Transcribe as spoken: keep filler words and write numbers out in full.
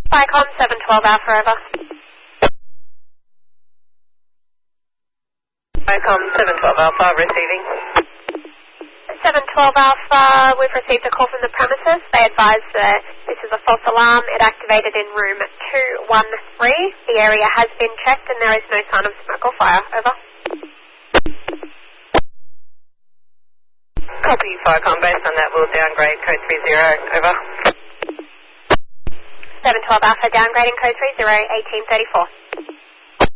Vicom seven twelve Alpha, over. Vicom seven twelve Alpha, receiving. seven twelve Alpha, we've received a call from the premises. They advise that this is a false alarm. It activated in room two one three. The area has been checked and there is no sign of smoke or fire. Over. Copy, Vicom. Based on that, we'll downgrade code three zero. Over. seven twelve Alpha, downgrading code three zero, eighteen thirty-four.